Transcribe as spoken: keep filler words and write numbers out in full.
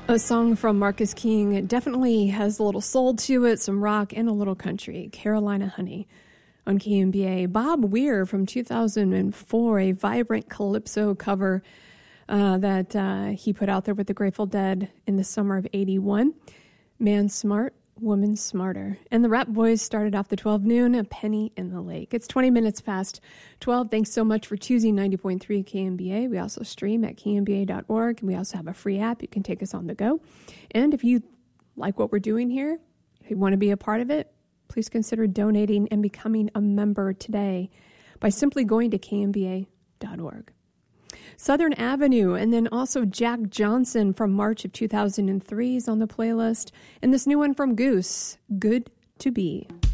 A song from Marcus King. It definitely has a little soul to it, some rock and a little country. Carolina Honey on K M B A. Bob Weir from two thousand four, a vibrant calypso cover uh, that uh, he put out there with the Grateful Dead in the summer of eighty-one. Man smart, woman smarter. And the Rap Boys started off the twelve noon, A Penny in the Lake. It's twenty minutes past twelve. Thanks so much for choosing ninety point three K M B A. We also stream at K M B A dot org, and we also have a free app. You can take us on the go. And if you like what we're doing here, if you want to be a part of it, please consider donating and becoming a member today by simply going to K M B A dot org. Southern Avenue, and then also Jack Johnson from March of two thousand three is on the playlist. And this new one from Goose, Good to Be.